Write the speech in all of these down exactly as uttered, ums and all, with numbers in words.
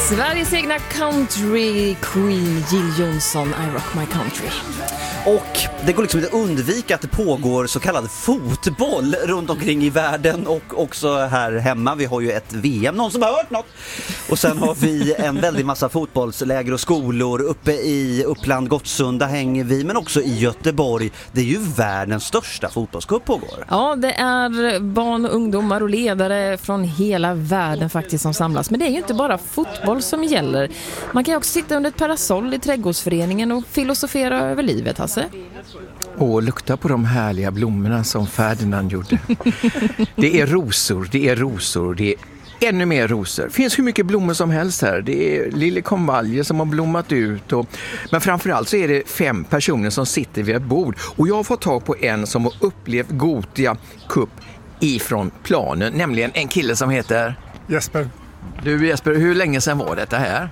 Sveriges egna country queen Jill Johnson, I Rock My Country. Och det går liksom inte att undvika att det pågår så kallad fotboll runt omkring i världen och också här hemma. Vi har ju ett V M, någon som har hört något. Och sen har vi en väldig massa fotbollsläger och skolor uppe i Uppland, Gottsunda hänger vi, men också i Göteborg. Det är ju världens största fotbollscup pågår. Ja, det är barn och ungdomar och ledare från hela världen faktiskt som samlas. Men det är ju inte bara fotboll som gäller. Man kan ju också sitta under ett parasoll i trädgårdsföreningen och filosofera över livet, Hasse. Och lukta på de härliga blommorna som Ferdinand gjorde. Det är rosor, det är rosor, det är ännu mer rosor. Det finns hur mycket blommor som helst här. Det är liljekonvaljer som har blommat ut. Och, men framförallt så är det fem personer som sitter vid ett bord. Och jag har fått tag på en som har upplevt Gothia Cup ifrån planen. Nämligen en kille som heter... Jesper. Du Jesper, hur länge sedan var detta här?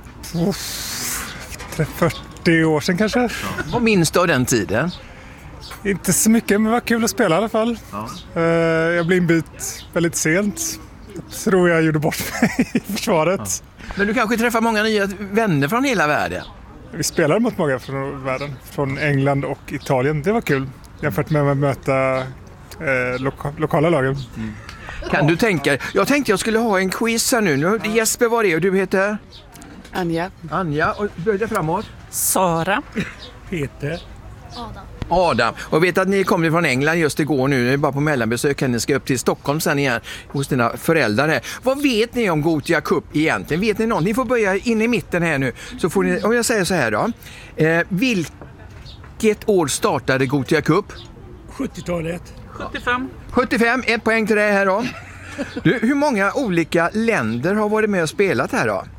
fyrtio år sedan kanske. Ja. Vad minns du av den tiden? Inte så mycket, men det var kul att spela i alla fall. Ja. Jag blev inbytt väldigt sent. Jag tror jag gjorde bort mig i försvaret. Ja. Men du kanske träffar många nya vänner från hela världen? Vi spelade mot många från världen. Från England och Italien. Det var kul. Jämfört med att möta eh, loka- lokala lagen. Mm. Kan du tänka? Jag tänkte jag skulle ha en quiz här nu. nu Jesper, vad är det? Och du heter? Anja. Anja, och börja framåt. Sara. Peter. Adam. Adam. Och vet att ni kommer från England just igår nu. Ni är bara på mellanbesök. Ni ska upp till Stockholm sen igen hos dina föräldrar här. Vad vet ni om Gothia Cup egentligen? Vet ni något? Ni får börja in i mitten här nu. Så får ni, om jag säger så här då. Eh, vilket år startade Gothia Cup? sjuttiotalet. sjuttiofem. sjuttiofem, ett poäng till dig här då. Du, hur många olika länder har varit med och spelat här då?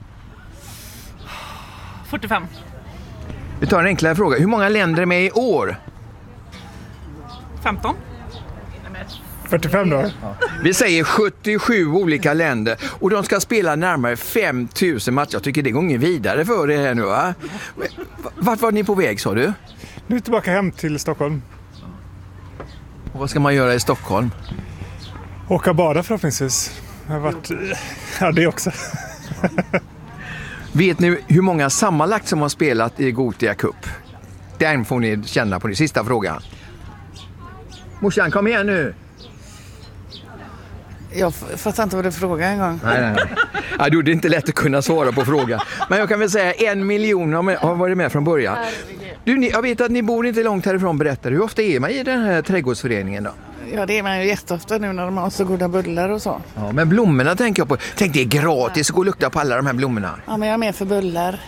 fyrtiofem. Vi tar en enklare fråga. Hur många länder är med i år? femton. fyrtiofem då? Ja. Vi säger sjuttiosju olika länder och de ska spela närmare fem tusen matcher. Jag tycker det går ingen vidare för det här nu, va? Vart var ni på väg, sa du? Nu är tillbaka hem till Stockholm. Och vad ska man göra i Stockholm? Åka bada förhoppningsvis. Jag har varit... Ja, det också. Vet ni hur många sammanlagt som har spelat i Gothia Cup? Den får ni känna på den sista frågan. Morsan, kom igen nu. Jag fattar inte vad du frågar en gång. Nej, nej, nej. Ja, du, det är inte lätt att kunna svara på frågan. Men jag kan väl säga en miljon har varit med från början. Du, ni, jag vet att ni bor inte långt härifrån, berättar. Hur ofta är man i den här trädgårdsföreningen då? Ja, det är man ju jätteofta nu när de har så goda bullar och så. Ja, men blommorna tänker jag på. Tänk, det är gratis att gå och lukta på alla de här blommorna. Ja, men jag är med för bullar.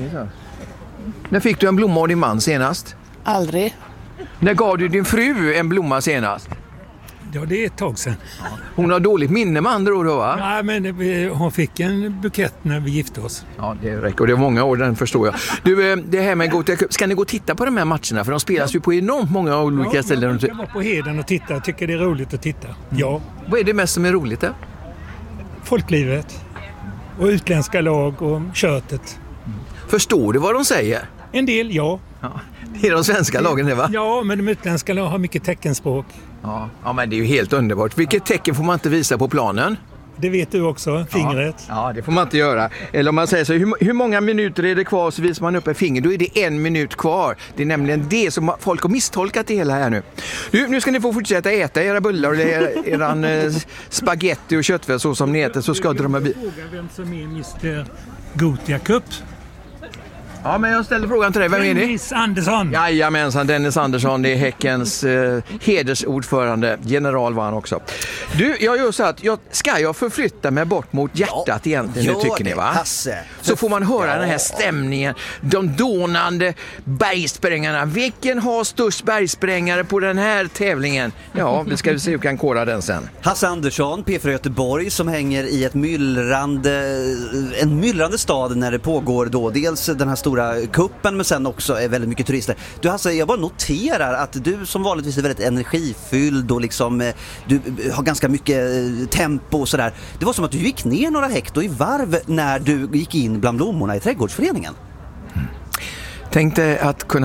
När fick du en blomma av din man senast? Aldrig. När gav du din fru en blomma senast? Ja, det är ett tag sedan. Hon har dåligt minne med andra ord då, va? Nej, men vi, hon fick en bukett när vi gifte oss. Ja, det räcker. Och det är många år, den förstår jag. Du, det här med Gothia Cup, ska ni gå och titta på de här matcherna? För de spelas ju på enormt många olika ja, ställen. Man kan vara på Heden och titta. Jag tycker det är roligt att titta. Ja. Vad är det mest som är roligt där? Folklivet. Och utländska lag och köttet. Förstår du vad de säger? En del, ja. Ja. Det är de svenska lagen det, va? Ja, men de utländska lag har mycket teckenspråk. Ja. Ja, men det är ju helt underbart. Vilket tecken får man inte visa på planen? Det vet du också, fingret. Ja, ja, det får man inte göra. Eller om man säger så, hur, hur många minuter är det kvar så visar man upp ett finger, då är det en minut kvar. Det är nämligen det som folk har misstolkat det hela här nu. Du, nu ska ni få fortsätta äta era bullar och era, eran eh, spaghetti och köttfärs så som ni äter, så ska de bli... Fråga vem som är mister Gothia Cup. Ja, men jag ställer frågan till dig. Vem är ni? Dennis Andersson. Jajamensan, Dennis Andersson. Det är Häckens eh, hedersordförande. General var han också. Du, jag gör så att jag, ska jag förflytta mig bort mot hjärtat ja, egentligen, nu tycker ni, va? Hasse. Så får man höra ja. den här stämningen. De dånande bergsprängarna. Vilken har störst bergsprängare på den här tävlingen? Ja, vi ska se hur vi kan kåra den sen. Hasse Andersson, P fyra Göteborg, som hänger i ett myllrande, en myllrande stad när det pågår då dels den här stora kuppen, men sen också är väldigt mycket turister. Du Hasse, jag bara noterar att du som vanligtvis är väldigt energifylld och liksom du har ganska mycket tempo och sådär. Det var som att du gick ner några hekto i varv när du gick in bland blommorna i trädgårdsföreningen. Tänkte att kunna